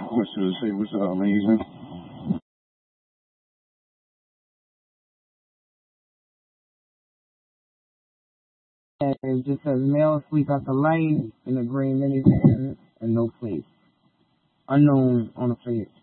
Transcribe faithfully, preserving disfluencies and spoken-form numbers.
What should I say? What's up, amazing? And it just says male sleep after light in a green minivan and no place. Unknown on the face.